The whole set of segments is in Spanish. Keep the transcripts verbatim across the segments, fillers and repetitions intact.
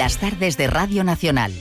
las tardes de Radio Nacional.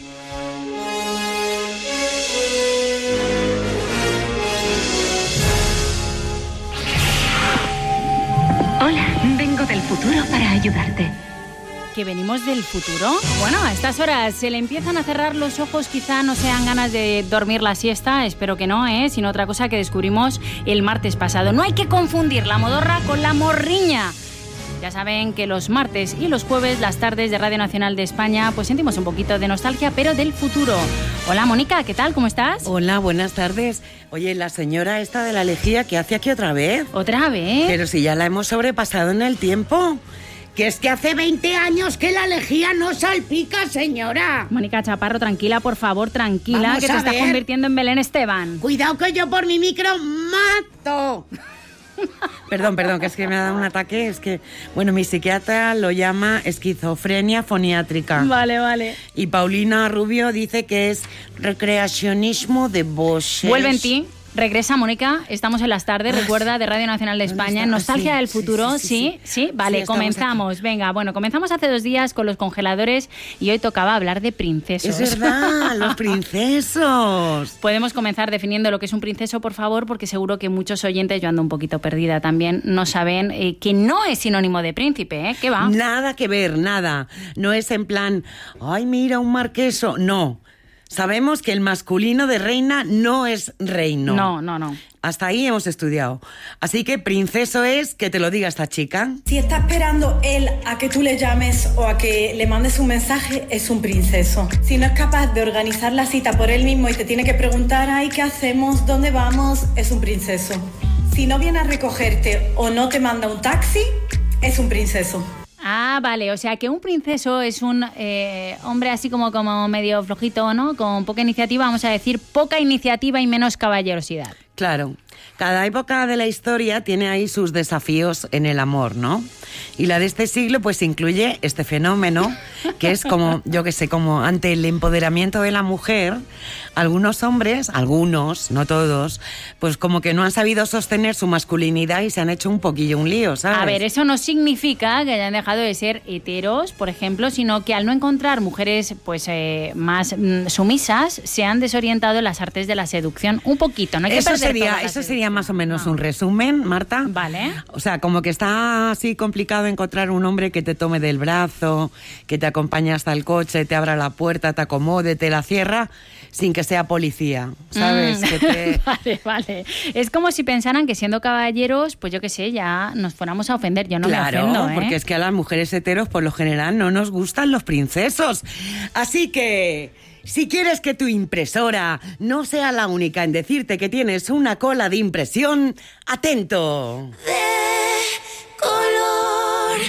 Hola, vengo del futuro para ayudarte. ¿Que venimos del futuro? Bueno, a estas horas se le empiezan a cerrar los ojos, quizá no sean ganas de dormir la siesta, espero que no, ¿eh? Sino otra cosa que descubrimos el martes pasado. No hay que confundir la modorra con la morriña. Ya saben que los martes y los jueves, las tardes de Radio Nacional de España, pues sentimos un poquito de nostalgia, pero del futuro. Hola, Mónica, ¿qué tal? ¿Cómo estás? Hola, buenas tardes. Oye, la señora esta de la lejía, ¿qué hace aquí otra vez? ¿Otra vez? Pero si ya la hemos sobrepasado en el tiempo. Que es que hace veinte años que la lejía no salpica, señora. Mónica Chaparro, tranquila, por favor, tranquila, Vamos que te a estás ver. convirtiendo en Belén Esteban. Cuidado que yo por mi micro mato. Perdón, perdón, que es que me ha dado un ataque. Es que, bueno, mi psiquiatra lo llama esquizofrenia foniátrica. Vale, vale. Y Paulina Rubio dice que es recreacionismo de voces. Vuelve en ti. Regresa, Mónica, estamos en las tardes, Ah, recuerda, sí. de Radio Nacional de ¿Dónde España, está? Nostalgia Ah, sí, del sí, futuro, sí, ¿sí? sí, ¿Sí? sí. Vale, Sí, estamos comenzamos. Venga, bueno, comenzamos hace dos días con los congeladores y hoy tocaba hablar de princesos. Es verdad, los princesos. Podemos comenzar definiendo lo que es un princeso, por favor, porque seguro que muchos oyentes, yo ando un poquito perdida también, no saben eh, que no es sinónimo de príncipe, ¿eh? ¿Qué va? Nada que ver, nada. No es en plan, ay, mira, un marqueso. No. Sabemos que el masculino de reina no es reino. No, no, no. Hasta ahí hemos estudiado. Así que princeso es que te lo diga esta chica. Si está esperando él a que tú le llames o a que le mandes un mensaje, es un princeso. Si no es capaz de organizar la cita por él mismo y te tiene que preguntar, ay, ¿qué hacemos? ¿Dónde vamos? Es un princeso. Si no viene a recogerte o no te manda un taxi, es un princeso. Ah, vale, o sea que un princeso es un eh, hombre así como, como medio flojito, ¿no? Con poca iniciativa, vamos a decir, poca iniciativa y menos caballerosidad. Claro, cada época de la historia tiene ahí sus desafíos en el amor, ¿no? Y la de este siglo pues incluye este fenómeno que es como, yo qué sé, como ante el empoderamiento de la mujer, algunos hombres, algunos, no todos, pues como que no han sabido sostener su masculinidad y se han hecho un poquillo un lío, ¿sabes? A ver, eso no significa que hayan dejado de ser heteros, por ejemplo, sino que al no encontrar mujeres pues eh, más mm, sumisas, se han desorientado en las artes de la seducción un poquito. No hay que Eso perder sería, toda la eso sería seducción. más o menos No. un resumen, Marta. Vale. O sea, como que está así complicado encontrar un hombre que te tome del brazo, que te acompañe hasta el coche, te abra la puerta, te acomode, te la cierra, sin que sea policía, ¿sabes? Mm. Que te... Vale, vale. Es como si pensaran que siendo caballeros, pues yo qué sé, ya nos fuéramos a ofender. Yo no claro, me ofendo, ¿eh? porque es que a las mujeres heteros por lo general no nos gustan los princesos. Así que, si quieres que tu impresora no sea la única en decirte que tienes una cola de impresión, atento. De color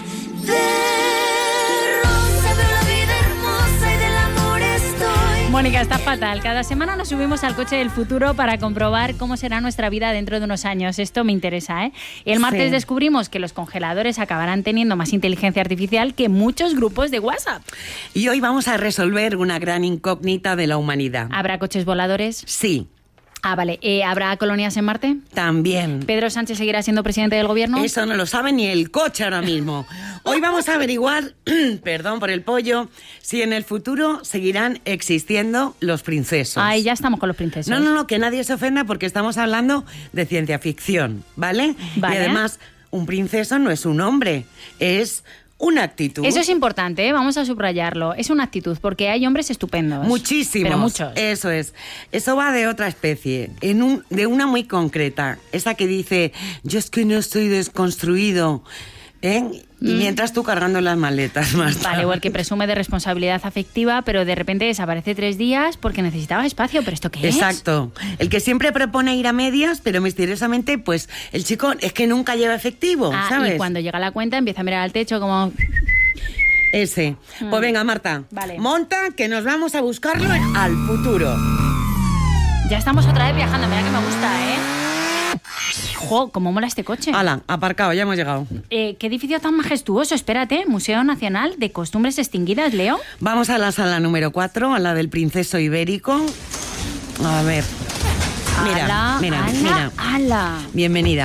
de rosa, veo la vida hermosa y del amor estoy. Mónica, está fatal. Cada semana nos subimos al coche del futuro para comprobar cómo será nuestra vida dentro de unos años. Esto me interesa, ¿eh? El martes Sí. descubrimos que los congeladores acabarán teniendo más inteligencia artificial que muchos grupos de WhatsApp. Y hoy vamos a resolver una gran incógnita de la humanidad. ¿Habrá coches voladores? Sí, Ah, vale. Eh, ¿Habrá colonias en Marte? también. ¿Pedro Sánchez seguirá siendo presidente del gobierno? Eso no lo sabe ni el coche ahora mismo. Hoy vamos a averiguar, perdón por el pollo, si en el futuro seguirán existiendo los princesos. Ay, ya estamos con los princesos. No, no, no, que nadie se ofenda porque estamos hablando de ciencia ficción, ¿vale? Vale. Y además, un princeso no es un hombre, es una actitud. Eso es importante, ¿eh? Vamos a subrayarlo. Es una actitud, porque hay hombres estupendos. Muchísimos. Pero muchos. Eso es. Eso va de otra especie, en un, de una muy concreta. Esa que dice, yo es que no estoy desconstruido, ¿eh? Y mientras tú cargando las maletas más. Vale, o el que presume de responsabilidad afectiva, pero de repente desaparece tres días porque necesitaba espacio. ¿Pero esto qué es? Exacto. El que siempre propone ir a medias, pero misteriosamente, pues, el chico es que nunca lleva efectivo, Ah, ¿sabes? y cuando llega la cuenta empieza a mirar al techo como... Ese. Pues venga, Marta. Vale. Monta, que nos vamos a buscarlo al futuro. Ya estamos otra vez viajando, mira que me gusta, ¿eh? Jo, cómo mola este coche. Hala, aparcado, ya hemos llegado. Eh, qué edificio tan majestuoso, espérate. Museo Nacional de Costumbres Extinguidas, Leo. Vamos a la sala número cuatro, a la del Princeso Ibérico. A ver. Mira, ala, mira, ala, mira. ala. Bienvenida.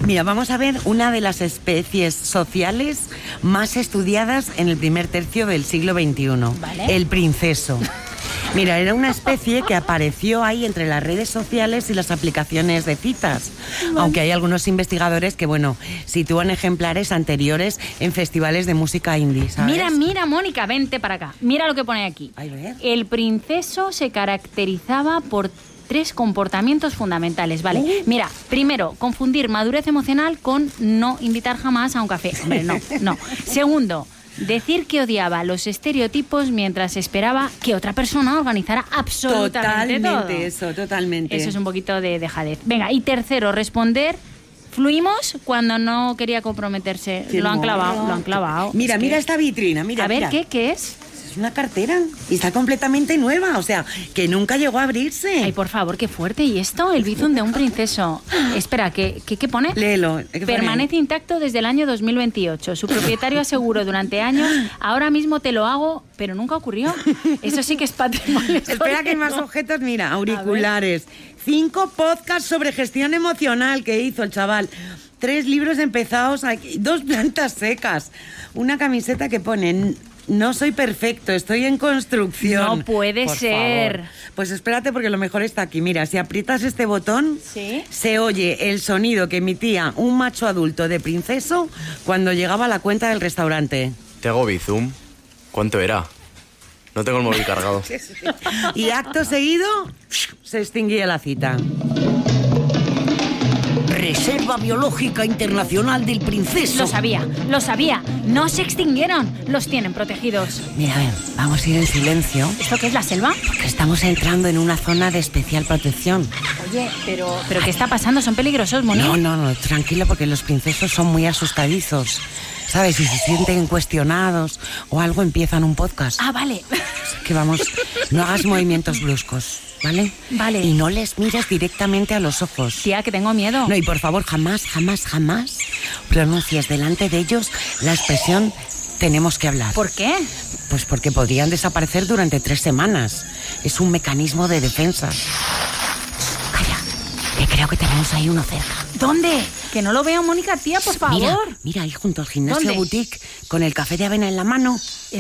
Mira, vamos a ver una de las especies sociales más estudiadas en el primer tercio del siglo veintiuno. Vale. El princeso. Mira, era una especie que apareció ahí entre las redes sociales y las aplicaciones de citas. Vale. Aunque hay algunos investigadores que, bueno, sitúan ejemplares anteriores en festivales de música indie, ¿sabes? Mira, mira, Mónica, vente para acá. Mira lo que pone aquí. Ay, ver. El princeso se caracterizaba por tres comportamientos fundamentales, ¿vale? Uh. Mira, primero, confundir madurez emocional con no invitar jamás a un café. Hombre, no, no. Segundo, decir que odiaba los estereotipos mientras esperaba que otra persona organizara absolutamente totalmente todo. Totalmente eso, totalmente. Eso es un poquito de dejadez. Venga, y tercero, responder... Fluimos cuando no quería comprometerse. Qué lo han clavado, mono. lo han clavado. Mira, es mira que... esta vitrina, mira. A ver, mira. ¿qué, ¿qué es? Es una cartera y está completamente nueva, o sea, que nunca llegó a abrirse. Ay, por favor, qué fuerte. ¿Y esto? El bizum de un princeso. Espera, ¿qué, qué, qué pone? Léelo. ¿Qué Permanece pone? intacto desde el año dos mil veintiocho. Su propietario aseguró durante años, ahora mismo te lo hago, pero nunca ocurrió. Eso sí que es patrimonio. Espera que hay más objetos, mira, auriculares. Cinco podcasts sobre gestión emocional que hizo el chaval. Tres libros empezados, aquí, dos plantas secas. Una camiseta que pone... No soy perfecto, estoy en construcción. No puede Por ser. favor. Pues espérate porque lo mejor está aquí. Mira, si aprietas este botón, ¿sí? Se oye el sonido que emitía un macho adulto de princeso cuando llegaba a la cuenta del restaurante. ¿Te hago bizum? ¿Cuánto era? No tengo el móvil cargado. Y acto seguido, se extinguía la cita. Reserva Biológica Internacional del Princeso. Lo sabía, lo sabía. No se extinguieron. Los tienen protegidos. Mira, a ver, vamos a ir en silencio. ¿Esto qué es, la selva? Porque estamos entrando en una zona de especial protección. Oye, pero, ¿pero qué está pasando? ¿Son peligrosos, Moni? No, no, no, tranquilo, porque los princesos son muy asustadizos. ¿Sabes? Si se sienten cuestionados o algo, empiezan un podcast. Ah, vale. Que vamos, no hagas movimientos bruscos, ¿vale? Vale. Y no les mires directamente a los ojos. Tía, que tengo miedo. No, y por favor, jamás, jamás, jamás pronuncies delante de ellos la expresión tenemos que hablar. ¿Por qué? Pues porque podrían desaparecer durante tres semanas. Es un mecanismo de defensa. Calla, que creo que tenemos ahí uno cerca. ¿Dónde? Que no lo veo, Mónica, tía, por favor. Mira, mira ahí junto al gimnasio ¿Dónde? boutique, con el café de avena en la mano.